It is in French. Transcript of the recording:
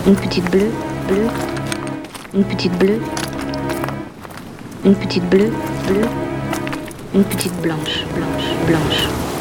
Une petite bleue, bleue. Une petite bleue. Une petite bleue, bleue. Une petite blanche, blanche, blanche.